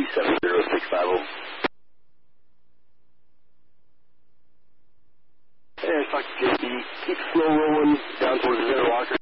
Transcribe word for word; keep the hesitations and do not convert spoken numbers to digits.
seven zero six five zero. Hey, it's Doctor J B. Keep slow rolling down towards the Walker.